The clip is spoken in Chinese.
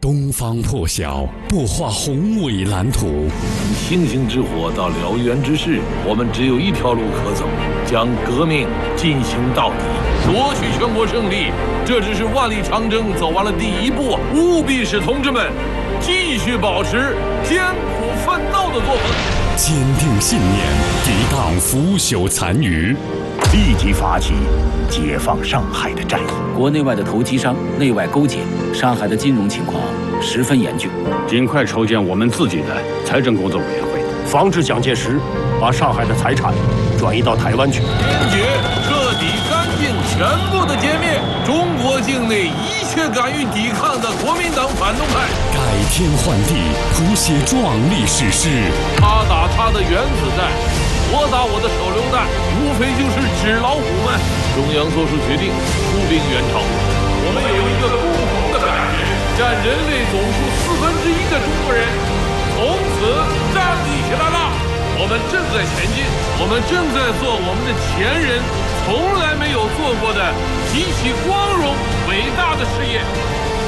东方破晓，擘画宏伟蓝图。 星星之火到燎原之势，我们只有一条路可走，将革命进行到底，夺取全国胜利。这只是万里长征走完了第一步，务必使同志们继续保持艰苦奋斗的作风， 坚定信念，抵挡腐朽残余， 立即发起解放上海的战役。 国内外的投机商内外勾结，上海的金融情况十分严峻。 尽快筹建我们自己的财政工作委员会，防止蒋介石把上海的财产转移到台湾去。 坚决、彻底、干净、全部的歼灭中国境内一切敢于抵抗的国民党反动派， 改天换地，谱写壮丽史诗。 他打他的原子弹，我打我的手榴弹，无非就是纸老虎们。中央做出决定，出兵援朝。我们有一个共同的感觉，占人类总数1/4的中国人从此站立起来了。我们正在前进，我们正在做我们的前人从来没有做过的极其光荣伟大的事业。